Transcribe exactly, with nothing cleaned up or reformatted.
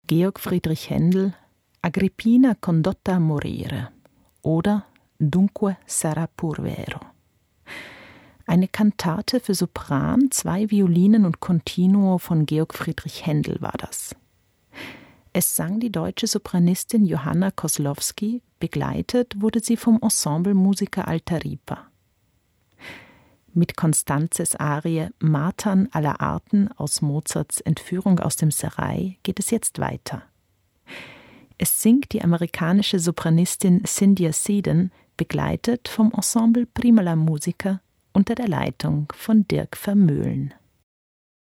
Georg Friedrich Händel, Agrippina condotta a morire oder Dunque sarà pur vero. Eine Kantate für Sopran, zwei Violinen und Continuo von Georg Friedrich Händel war das. Es sang die deutsche Sopranistin Johanna Koslowski, begleitet wurde sie vom Ensemblemusiker Alta Ripa. Mit Constanzes Arie Martern aller Arten aus Mozarts Entführung aus dem Serail geht es jetzt weiter. Es singt die amerikanische Sopranistin Cynthia Seddon, begleitet vom Ensemble Prima la Musica unter der Leitung von Dirk Vermeulen.